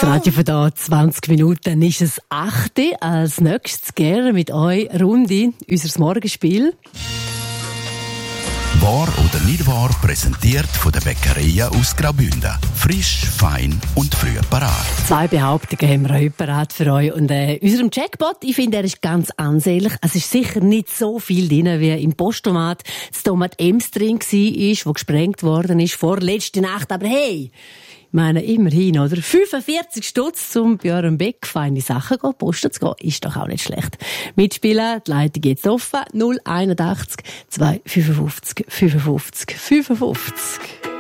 Das Radio von da 20 Minuten ist es 8. Als nächstes gerne mit euch Runde unser Morgenspiel. Wahr oder nicht wahr, präsentiert von der Bäckerei aus Graubünden. Frisch, fein und früh parat. 2 Behauptungen haben wir heute parat für euch. Und unserem Jackpot, ich finde, er ist ganz ansehnlich. Es ist sicher nicht so viel drin, wie im Postomat das Tomat Ems drin war, wo gesprengt worden ist vor letzter Nacht. Aber hey, ich meine, immerhin, oder? 45 Stutz, um bei eurem Bäck feine Sachen posten zu gehen, ist doch auch nicht schlecht. Mitspielen, die Leitung jetzt offen, 081 255 55 55.